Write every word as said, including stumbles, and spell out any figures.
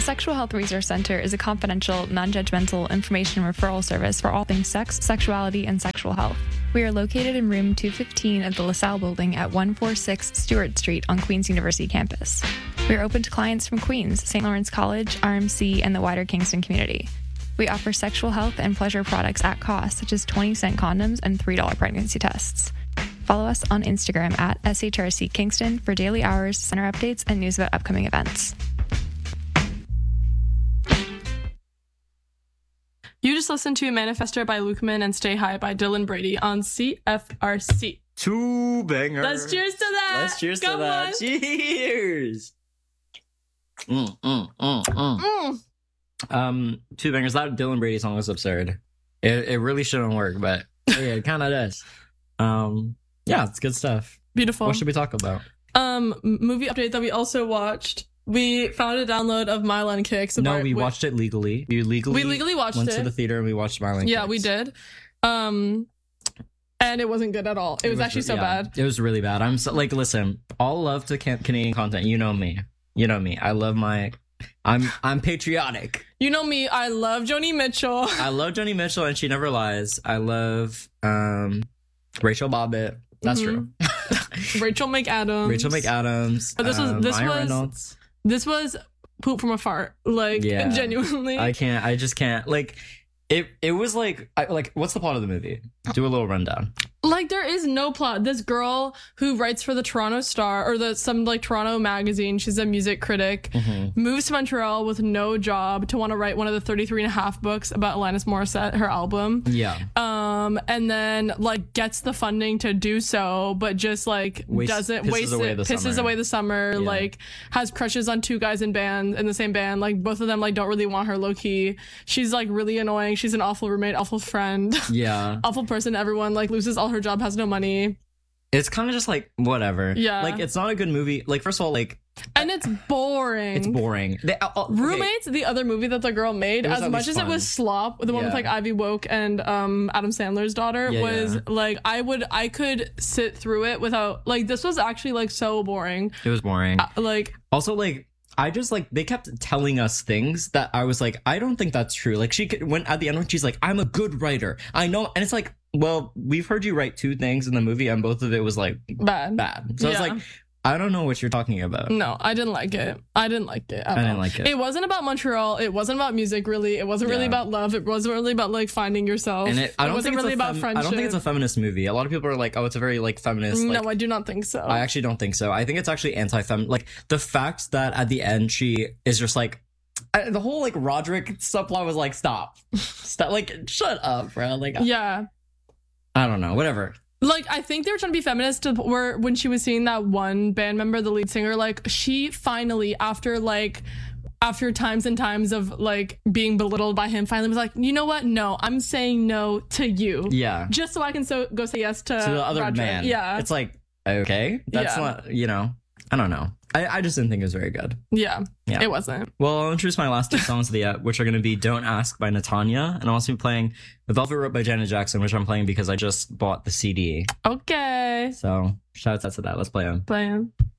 Sexual Health Resource Center is a confidential, non-judgmental information referral service for all things sex, sexuality, and sexual health. We are located in room two fifteen of the LaSalle building at one forty-six Stewart Street on Queens University campus. We are open to clients from Queens, Saint Lawrence College, R M C, and the wider Kingston community. We offer sexual health and pleasure products at cost, such as twenty cent condoms and three dollars pregnancy tests. Follow us on Instagram at S H R C Kingston for daily hours, center updates, and news about upcoming events. You just listened to Manifester by Lukeman and Stay High by Dylan Brady on C F R C. Two bangers. Let's cheers to that. Let's cheers Come to that. on. Cheers. Mm, mm, mm, mm. Mm. Um, two bangers. That Dylan Brady song was absurd. It it really shouldn't work, but yeah, it kind of does. Um, yeah, it's good stuff. Beautiful. What should we talk about? Um, movie update that we also watched. We found a download of Mile and Kicks. No, about- we with- watched it legally. We legally We legally watched went it. to the theater and we watched Mile and Yeah, Kicks. we did. Um, and it wasn't good at all. It, was, actually so yeah, bad. It was really bad. I'm so, like, listen, all love to can- Canadian content. You know me. You know me. I love my. I'm I'm patriotic. You know me. I love Joni Mitchell. I love Joni Mitchell and She Never Lies. I love um Rachel Bobbitt. That's Mhm. true. Rachel McAdams. Rachel McAdams. But this was- um, this Ryan was- Reynolds. This was poop from a fart. Like, Yeah. genuinely. I can't. I just can't. Like, it. It was like. I, like, what's the plot of the movie? Do a little rundown. Like, there is no plot. This girl who writes for the Toronto Star or the some like Toronto magazine, she's a music critic, Mm-hmm. moves to Montreal with no job to want to write one of the thirty-three and a half books about Alanis Morissette, her album. Yeah. Um, and then like gets the funding to do so, but just like Waste- doesn't pisses waste away it, the pisses summer. away the summer. Yeah. Like has crushes on two guys in band in the same band. Like both of them like don't really want her low key. She's like really annoying. She's an awful roommate, awful friend, Yeah. awful person. Everyone like loses all her job, has no money. It's kind of just like whatever. Yeah. Like, it's not a good movie. Like, first of all, like, And it's boring. it's boring. They, uh, okay. Roommates, the other movie that the girl made, It was as at much least as it fun. was slop, the one with Yeah. like Ivy Woke and um Adam Sandler's daughter, Yeah, was yeah. like I would I could sit through it without like this was actually like so boring. It was boring. Uh, like Also, like, I just like they kept telling us things that I was like, I don't think that's true. Like, she could, when at the end when she's like, I'm a good writer. I know, and it's like, well, we've heard you write two things in the movie, and both of it was like bad. bad. So it's Yeah. like, I don't know what you're talking about. No, I didn't like it. I didn't like it. At I didn't all. like it. It wasn't about Montreal. It wasn't about music, really. It wasn't really Yeah. about love. It wasn't really about like finding yourself. And it, I don't wasn't think really it's a about fem- friendship. I don't think it's a feminist movie. A lot of people are like, oh, it's a very like feminist. no, Like, I do not think so. I actually don't think so. I think it's actually anti-fem. Like, the fact that at the end she is just like, I, the whole like Roderick subplot was like, stop, stop, like, shut up, bro. Like, yeah. I don't know, whatever. Like, I think they were trying to be feminist to where when she was seeing that one band member, the lead singer, like, she finally, after, like, after times and times of, like, being belittled by him, finally was like, you know what? No, I'm saying no to you. Yeah. Just so I can so go say yes to, To the other Roderick. man. Yeah. It's like, okay, that's Yeah. not, you know, I don't know. I, I just didn't think it was very good. yeah. Yeah. It wasn't. Well, I'll introduce my last two songs of the app, which are going to be Don't Ask by Natanya, and I'll also be playing The Velvet Rope by Janet Jackson, which I'm playing because I just bought the C D. Okay. So, shout out to that. Let's play them. Playing.